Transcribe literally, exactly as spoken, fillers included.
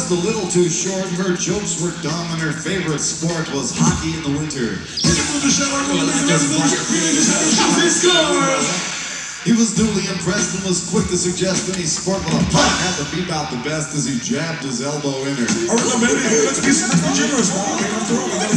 just a little too short. Her jokes were dumb and her favorite sport was hockey in the winter. He was duly impressed and was quick to suggest any sport with a puck had to be about the best as he jabbed his elbow in her. All right, now, baby, let's be, let's be generous, man. After all, we gotta